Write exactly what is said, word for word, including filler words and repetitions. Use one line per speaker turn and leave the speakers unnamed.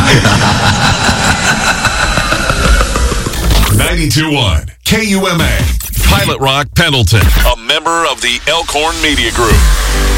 ninety-two point one K U M A. Pilot Rock Pendleton, a member of the Elkhorn Media Group.